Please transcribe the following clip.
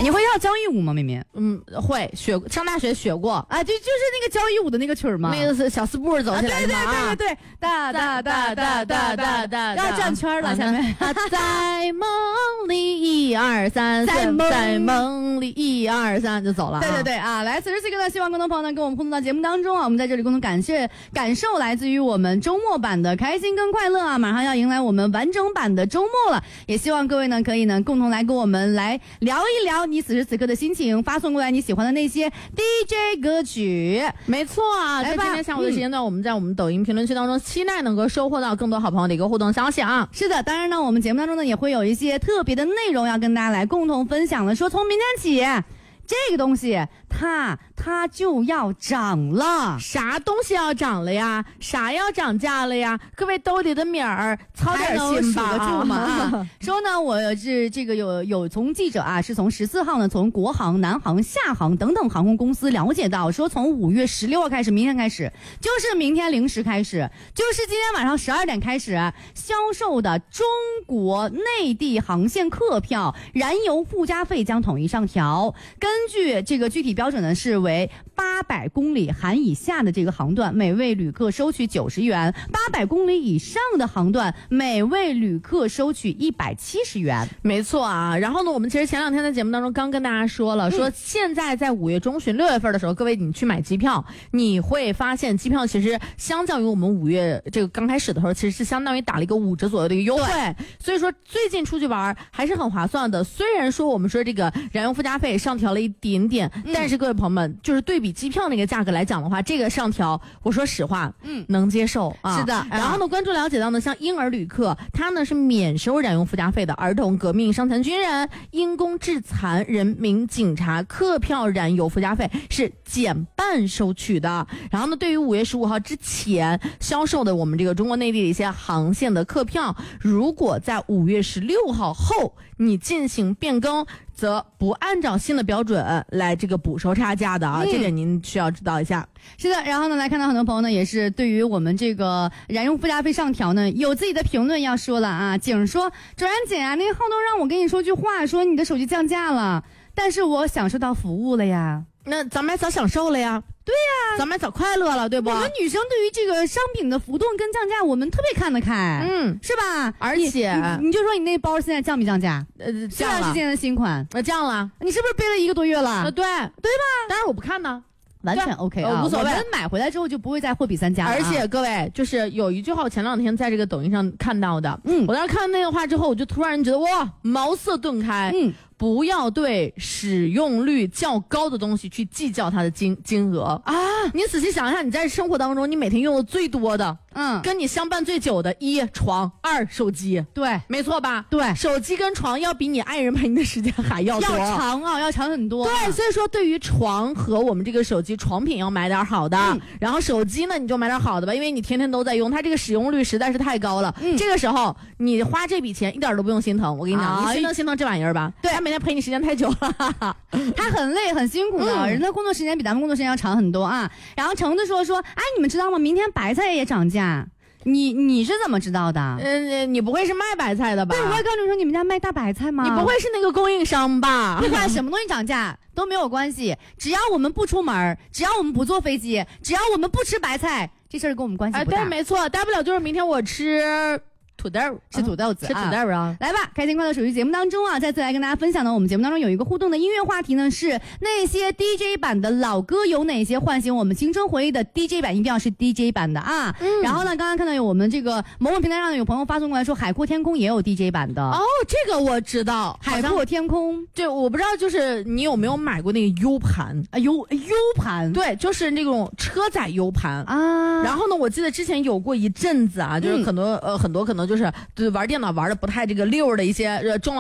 你会跳交谊舞吗，妹妹？ 会上大学学过啊，就是那个交谊舞的那个曲儿吗？ 那个是小四步走起来的嘛。对，哒哒哒哒哒哒哒，要转圈了，下面在梦里1 2 3，在梦里1 2 3就走了。 对啊，来，此时此刻呢，希望更多朋友呢跟我们互动到节目当中啊，我们在这里共同感受来自于我们周末版的开心跟快乐啊，马上要迎来我们完整版的周末了，也希望各位呢可以呢共同来跟我们来聊一聊你此时此刻的心情，发送过来你喜欢的那些 DJ 歌曲。 没错啊，在今天下午的时间段，我们在我们抖音评论区当中期待能够收获到更多好朋友的一个互动消息啊。 是的，当然呢，我们节目当中呢也会有一些特别的内容要跟大家来共同分享了，说从明天起这个东西它就要涨了。 啥东西要涨了呀？啥要涨价了呀？各位兜里的米儿操点心吧， 数得住吗？说呢，我是这个有从记者啊，是从14号呢，从国航、南航、厦航等等航空公司了解到，说从5月16号开始，明天开始，就是明天0时开始，就是今天晚上12点开始销售的中国内地航线客票燃油附加费将统一上调，根据这个具体标准呢是为800公里含以下的这个航段，每位旅客收取90元；800公里以上的航段，每位旅客收取170元。 没错啊。然后呢，我们其实前2天在节目当中刚跟大家说了，说现在在5月中旬、6月份的时候，各位你去买机票，你会发现机票其实相较于我们5月这个刚开始的时候，其实是相当于打了一个5折左右的一个优惠。所以说最近出去玩还是很划算的。虽然说我们说这个燃油附加费上调了一点点，但是各位朋友们，就是对比机票那个价格来讲的话，这个上调，我说实话，能接受啊。 是的。 然后呢，关注了解到呢，像婴儿旅客，他呢是免收燃油附加费的；儿童、革命、伤残军人、因公致残人民警察客票燃油附加费是减半收取的。然后呢，对于5月15号之前销售的我们这个中国内地的一些航线的客票，如果在5月16号后你进行变更，则不按照新的标准来这个补收差价的啊，这点您需要知道一下。 是的，然后呢，来看到很多朋友呢，也是对于我们这个燃油附加费上调呢，有自己的评论要说了啊。景说，卓然姐啊，那个浩东让我跟你说句话，说你的手机降价了，但是我享受到服务了呀。 那咱们还早享受了呀。 对呀， 咱们早快乐了，对不？ 我们女生对于这个商品的浮动跟降价，我们特别看得开，是吧？ 而且你就说你那包现在降没降价？ 降了， 是现在的新款， 降了。 你是不是背了1个多月了？ 对吧？ 当然我不看呢。 完全 OK 啊， 无所谓。 我们买回来之后就不会再货比三家了。 而且各位，就是有一句话，我前2天在这个抖音上看到的，我当时看到那个话之后，我就突然觉得哇，茅塞顿开。不要对使用率较高的东西去计较它的金额啊！你仔细想一下，你在生活当中你每天用的最多的，跟你相伴最久的，1床，2手机， 对， 没错吧？ 对， 手机跟床要比你爱人陪你的时间还要多， 要长啊，要长很多。 对，所以说对于床和我们这个手机，床品要买点好的，然后手机呢你就买点好的吧，因为你天天都在用，它这个使用率实在是太高了。这个时候你花这笔钱一点都不用心疼，我跟你讲，你心疼这玩意儿吧？对，他每天陪你时间太久了， 他很累很辛苦的，人的工作时间比咱们工作时间要长很多啊。然后橙子说，哎，你们知道吗？明天白菜也涨价。你是怎么知道的？ 你不会是卖白菜的吧？ 对，我也告诉你说，你们家卖大白菜吗？ 你不会是那个供应商吧？ 不管什么东西涨价都没有关系，只要我们不出门，只要我们不坐飞机，只要我们不吃白菜，这事儿跟我们关系不大。 对，没错，大不了就是明天我吃土豆， 吃土豆子， 吃土豆啊！ 来吧，开心快乐手机节目当中啊，再次来跟大家分享呢，我们节目当中有一个互动的音乐话题呢，是那些 DJ 版的老歌有哪些唤醒我们青春回忆的 DJ 版，一定要是 DJ 版的啊。然后呢，刚刚看到有我们这个某某平台上有朋友发送过来说，海阔天空也有 DJ 版的。 哦，这个我知道， 海阔天空。 对，我不知道，就是你有没有买过那个 U 盘啊？U 盘， 对，就是那种车载 U 盘啊。 然后呢，我记得之前有过一阵子啊，就是很多可能就是玩电脑玩的不太这个溜的一些中老